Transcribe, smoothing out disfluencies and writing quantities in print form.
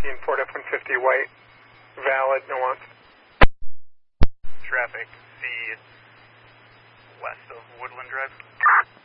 In Ford F-150 white, valid, nuance. Traffic, C west of Woodland Drive.